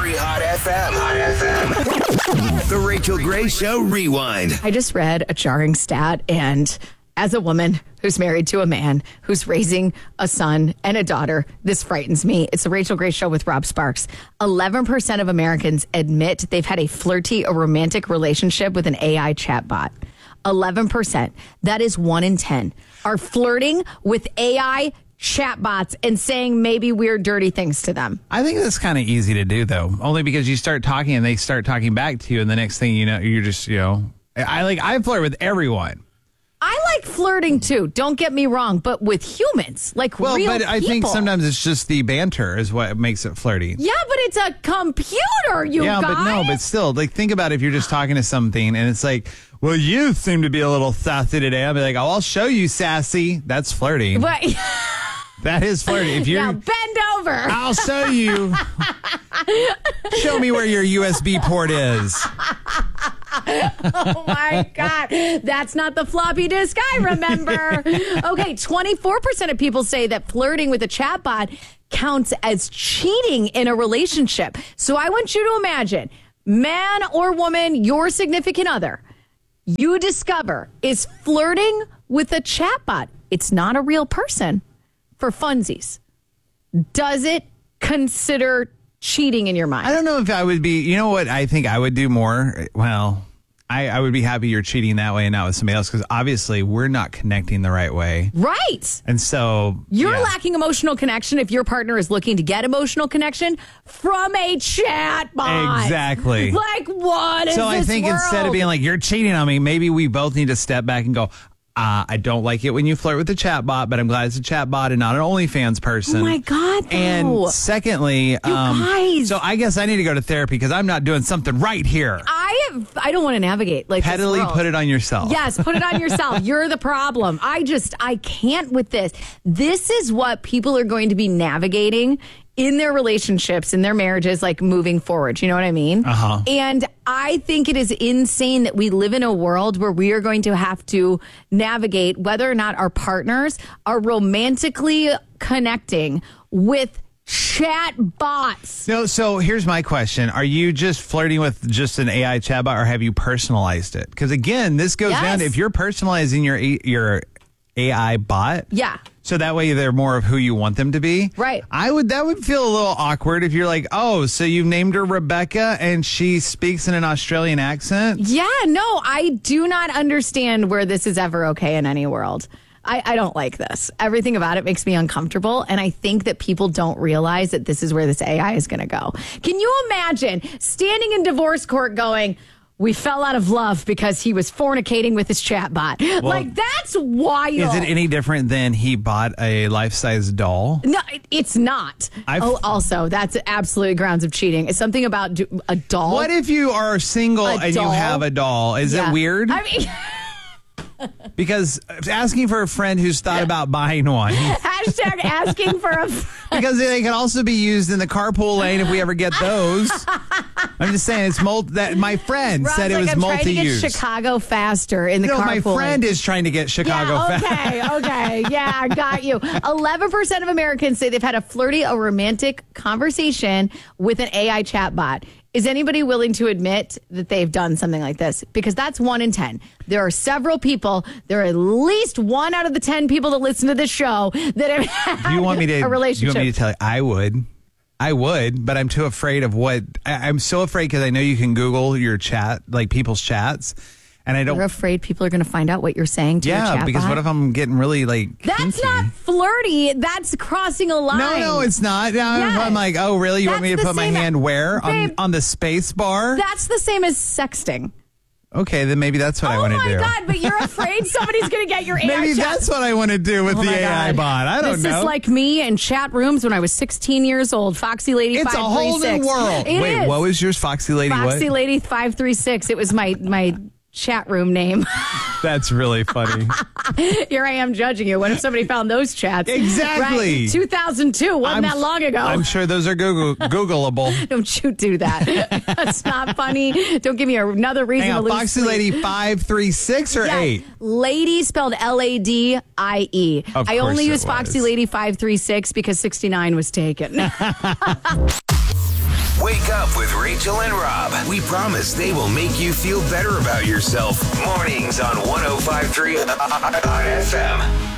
Very Hot FM. The Rachel Gray Show Rewind. I just read a jarring stat, and as a woman who's married to a man who's raising a son and a daughter, this frightens me. It's the Rachel Gray Show with Rob Sparks. 11% of Americans admit they've had a flirty or romantic relationship with an AI chatbot. 11%. That is 1 in 10 are flirting with AI chatbots and saying maybe weird, dirty things to them. I think that's kind of easy to do, though, only because you start talking and they start talking back to you, and the next thing you know, you're just, I flirt with everyone. I like flirting too. Don't get me wrong, but with humans, like real people. Well, but I think sometimes it's just the banter is what makes it flirty. Yeah, but it's a computer, you guys. Yeah, but still, like, think about if you're just talking to something and it's like, well, you seem to be a little sassy today. I'll be like, oh, I'll show you sassy. That's flirty. But that is flirty. If you're now bend over. I'll show you. Show me where your USB port is. Oh, my God. That's not the floppy disk I remember. Okay, 24% of people say that flirting with a chatbot counts as cheating in a relationship. So I want you to imagine, man or woman, your significant other, you discover is flirting with a chatbot. It's not a real person. For funsies. Does it consider cheating in your mind? I don't know if I would be, you know what I think I would do more? Well, I would be happy you're cheating that way and not with somebody else, because obviously we're not connecting the right way. Right. And so you're lacking emotional connection if your partner is looking to get emotional connection from a chatbot. Exactly. Like, what is so this I think world? Instead of being like, you're cheating on me, maybe we both need to step back and go, I don't like it when you flirt with a chatbot, but I'm glad it's a chatbot and not an OnlyFans person. Oh, my God, though. And secondly, guys. so I guess I need to go to therapy because I'm not doing something right here. I don't want to navigate like Pettily this world. put it on yourself. Yes, put it on yourself. You're the problem. I can't with this. This is what people are going to be navigating in their relationships, in their marriages, like moving forward. You know what I mean? Uh-huh. And I think it is insane that we live in a world where we are going to have to navigate whether or not our partners are romantically connecting with chat bots. No, so here's my question. Are you just flirting with just an AI chatbot, or have you personalized it? Because again, this goes down to if you're personalizing your AI bot. Yeah. So that way they're more of who you want them to be. Right. That would feel a little awkward if you're like, oh, so you've named her Rebecca and she speaks in an Australian accent? Yeah, no, I do not understand where this is ever okay in any world. I don't like this. Everything about it makes me uncomfortable. And I think that people don't realize that this is where this AI is going to go. Can you imagine standing in divorce court going, we fell out of love because he was fornicating with his chatbot? Well, like, that's wild. Is it any different than he bought a life-size doll? No, it's not. Also, that's absolutely grounds of cheating. It's something about a doll. What if you are single and you have a doll? Is it weird? I mean... Because asking for a friend who's thought about buying one. Hashtag asking for a friend. Because they can also be used in the carpool lane if we ever get those. I'm just saying, it's my friend Rob's said it was I'm multi-use. trying to get Chicago faster in the carpool my friend lane. is trying to get Chicago faster. Okay. Yeah, I got you. 11% of Americans say they've had a flirty or romantic conversation with an AI chatbot. Is anybody willing to admit that they've done something like this? Because that's 1 in 10. There are several people. There are at least 1 out of the 10 people that listen to this show that have had a relationship. Do you want me to tell you? I would, but I'm too afraid of what. I'm so afraid because I know you can Google your chat, like people's chats. And I don't. You're afraid people are going to find out what you're saying to your chatbot? Yeah, because what if I'm getting really That's kinky? not flirty. That's crossing a line. No, it's not. Yes. I'm like, oh, really? You want me to put my hand where? Babe, on the space bar? That's the same as sexting. Okay, then maybe that's what I want to do. Oh, my God, but you're afraid somebody's going to get your AI Maybe chat. that's what I want to do with the AI bot. I don't know. This is like me in chat rooms when I was 16 years old. Foxy Lady 536. It's a whole new world. Wait, what was yours? Foxy Lady what? Foxy Lady 536. It was my chat room name. That's really funny. Here I am judging you. What if somebody found those chats? Exactly. Right? 2002 wasn't that long ago. I'm sure those are Googleable. Don't you do that. That's not funny. Don't give me another reason to lose Foxy sleep. Lady 536 or 8? Lady spelled Ladie. I only use Foxy Lady 536 because 69 was taken. Wake up with Rachel and Rob. We promise they will make you feel better about yourself. Mornings on 105.3 FM.